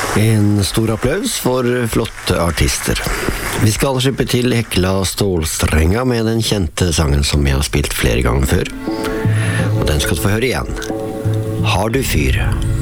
En stor applaus for flotte artister. Vi skal slippe til Hekla Stålstrenga med den kjente sangen som jeg har spilt flere ganger før. Og den skal du få høre igjen. Har du fyr?